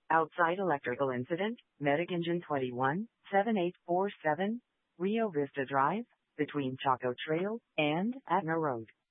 Outside electrical incident, Medic Engine 21, 7847, Rio Vista Drive, between Chaco Trail and Atna Road.